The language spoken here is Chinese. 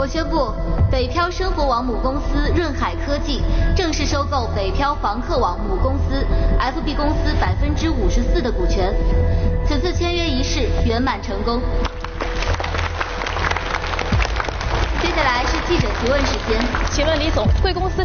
我宣布，北漂生活网母公司润海科技正式收购北漂房客网母公司 FB 公司54%的股权。此次签约仪式圆满成功。接下来是记者提问时间， 请问李总，贵公司